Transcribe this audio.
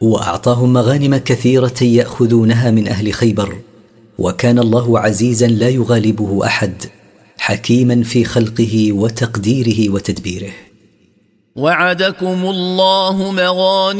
وأعطاهم مغانم كثيرة يأخذونها من أهل خيبر، وكان الله عزيزا لا يغالبه أحد، حكيما في خلقه وتقديره وتدبيره. وعدكم الله مغانم